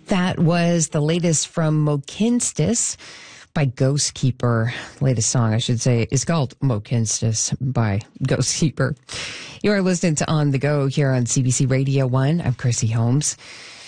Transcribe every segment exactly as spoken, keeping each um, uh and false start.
That was the latest from Mokinstis by Ghostkeeper. Latest song, I should say, is called Mokinstis by Ghostkeeper. You are listening to On the Go here on C B C Radio one. I'm Chrissy Holmes.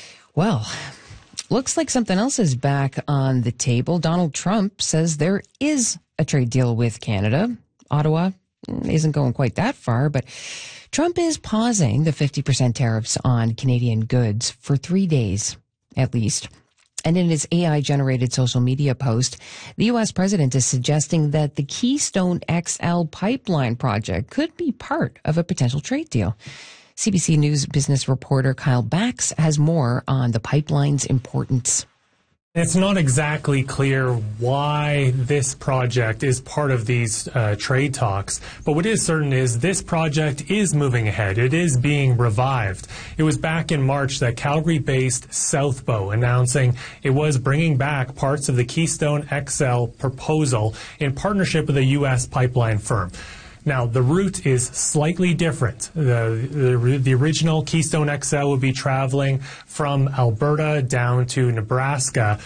Well, looks like something else is back on the table. Donald Trump says there is a trade deal with Canada. Ottawa isn't going quite that far, but Trump is pausing the fifty percent tariffs on Canadian goods for three days. At least. And in his A I-generated social media post, the U S president is suggesting that the Keystone X L pipeline project could be part of a potential trade deal. C B C News business reporter Kyle Bax has more on the pipeline's importance. It's not exactly clear why this project is part of these uh, trade talks, but what is certain is this project is moving ahead. It is being revived. It was back in March that Calgary-based Southbow announcing it was bringing back parts of the Keystone X L proposal in partnership with a U S pipeline firm. Now, the route is slightly different. The, the, the original Keystone X L would be traveling from Alberta down to Nebraska.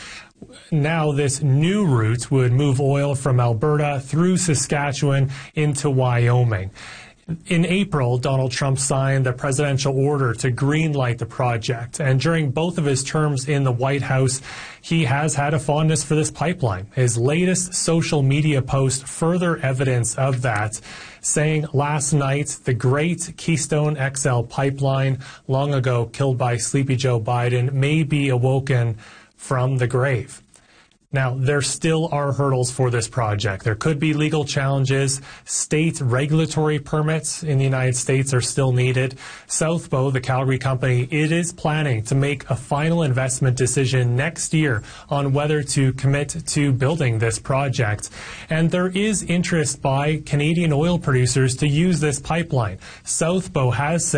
Now, this new route would move oil from Alberta through Saskatchewan into Wyoming. In April, Donald Trump signed the presidential order to greenlight the project. And during both of his terms in the White House, he has had a fondness for this pipeline. His latest social media post further evidence of that, saying last night, the great Keystone X L pipeline, long ago killed by Sleepy Joe Biden, may be awoken from the grave. Now, there still are hurdles for this project. There could be legal challenges. State regulatory permits in the United States are still needed. Southbow, the Calgary company, it is planning to make a final investment decision next year on whether to commit to building this project. And there is interest by Canadian oil producers to use this pipeline. Southbow has said